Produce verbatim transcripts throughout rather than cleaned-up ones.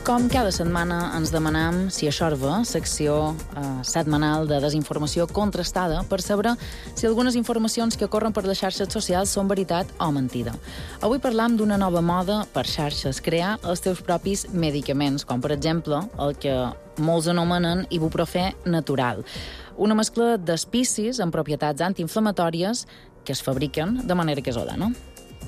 Com cada setmana ens demanam si això és bé, secció eh, setmanal de desinformació contrastada per saber si algunes informacions que corren per les xarxes socials són veritat o mentida. Avui parlam d'una nova moda per xarxes, crear els teus propis medicaments, com per exemple el que molts anomenen ibuprofè natural. Una mescla d'espicis amb propietats antiinflamatòries que es fabriquen de manera casolana, no?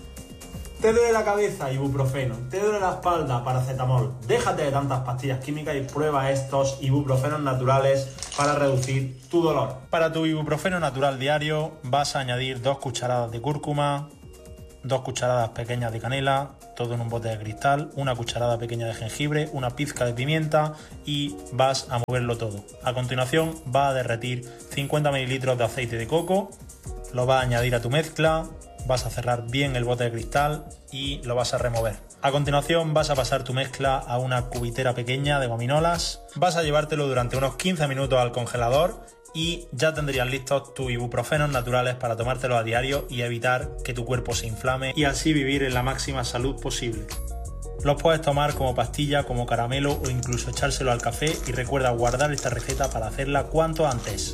Te duele la cabeza, ibuprofeno. Te duele la espalda, paracetamol. Déjate de tantas pastillas químicas y prueba estos ibuprofenos naturales para reducir tu dolor. Para tu ibuprofeno natural diario vas a añadir dos cucharadas de cúrcuma, dos cucharadas pequeñas de canela, todo en un bote de cristal, una cucharada pequeña de jengibre, una pizca de pimienta y vas a moverlo todo. A continuación va a derretir cincuenta mililitros de aceite de coco, lo va a añadir a tu mezcla, vas a cerrar bien el bote de cristal y lo vas a remover. A continuación vas a pasar tu mezcla a una cubitera pequeña de gominolas, vas a llevártelo durante unos quince minutos al congelador y ya tendrías listos tus ibuprofenos naturales para tomártelo a diario y evitar que tu cuerpo se inflame y así vivir en la máxima salud posible. Los puedes tomar como pastilla, como caramelo o incluso echárselo al café y recuerda guardar esta receta para hacerla cuanto antes.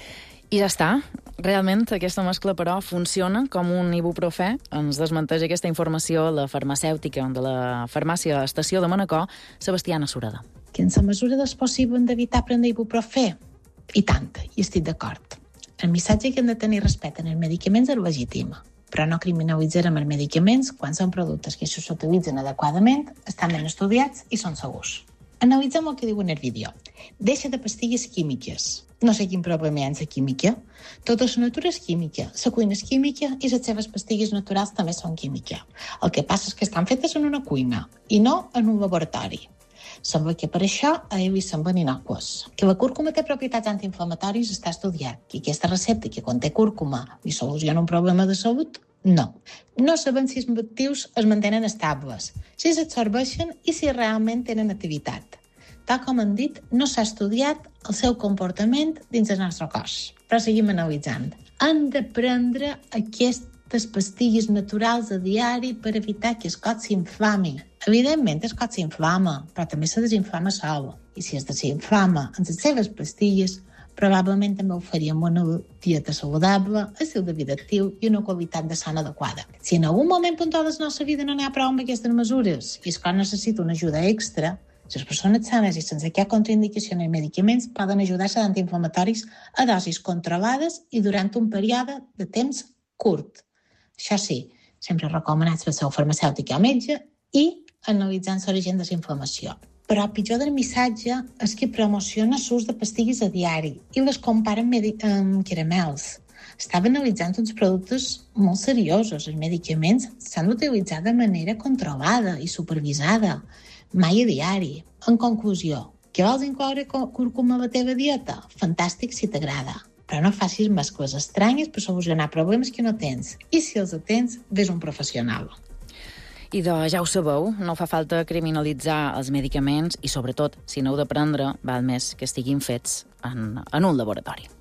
I ja està. Realment, aquesta mescla, però, funciona com un ibuprofè. Ens desmenteix aquesta informació la farmacèutica de la farmàcia Estació de Manacor, Sebastiana Sureda. Que en la mesura del possible hem d'evitar prendre ibuprofè. I tant, i estic d'acord. El missatge que hem de tenir respecte en els medicaments és legítim, però no criminalitzarem els medicaments quan són productes que si s'utilitzen adequadament, estan ben estudiats i són segurs. Analitzem el que diu en el vídeo. Deixa de pastilles químiques. No sé quin problema hi ha en la química. Tota la natura és química, la cuina és química i les seves pastilles naturals també són química. El que passa és que estan fetes en una cuina i no en un laboratori. Sembla que per això a ells semblen inocues. Que la cúrcuma té propietats antiinflamatòries està estudiat, i aquesta recepta que conté cúrcuma li soluciona un problema de salut? No. No sabem si els actius es mantenen estables, si s'absorbeixen i si realment tenen activitat. Tal com han dit, no s'ha estudiat el seu comportament dins el nostre cos. Però seguim analitzant. Han de prendre aquestes pastilles naturals a diari per evitar que el cos s'inflami. Evidentment, el cos s'inflama, però també se desinflama sol. I si es desinflama amb les seves pastilles, probablement també ho faríem una dieta saludable, estil de vida actiu i una qualitat de son adequada. Si en algun moment puntual de la nostra vida no n'hi ha prou amb aquestes mesures i el cos necessita una ajuda extra, les persones sanes i sense cap contraindicació en els medicaments poden ajudar-se d'antiinflamatoris a dosis controlades i durant un període de temps curt. Això sí, sempre recomanats pel seu farmacèutic o metge i analitzant l'origen de la inflamació. Però el pitjor del missatge és que promociona l'ús de pastilles a diari i les compara amb, medi- amb caramels. Estava analitzant uns productes molt seriosos. Els medicaments s'han d'utilitzar de manera controlada i supervisada, mai a diari. En conclusió, que vols incloure cúrcuma a la teva dieta? Fantàstic si t'agrada. Però no facis mescles estranyes per solucionar problemes que no tens. I si els tens, ves un professional. I de, ja ho sabeu, no fa falta criminalitzar els medicaments i, sobretot, si no heu de prendre, val més que estiguin fets en, en un laboratori.